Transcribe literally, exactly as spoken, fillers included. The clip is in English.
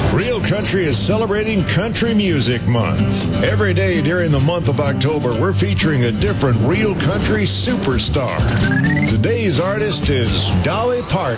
Real Country is celebrating Country Music Month. Every day during the month of October, we're featuring a different Real Country superstar. Today's artist is Dolly Parton.